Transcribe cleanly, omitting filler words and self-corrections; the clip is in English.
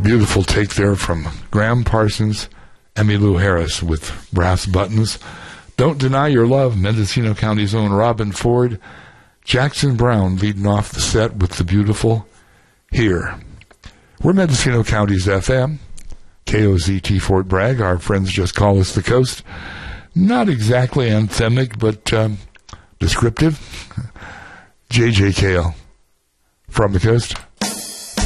Beautiful take there from Graham Parsons, Emmylou Harris with Brass Buttons. Don't Deny Your Love, Mendocino County's own Robin Ford. Jackson Brown leading off the set with the beautiful Here. We're Mendocino County's FM, KOZT Fort Bragg. Our friends just call us the Coast. Not exactly anthemic, but descriptive. JJ Cale from the Coast.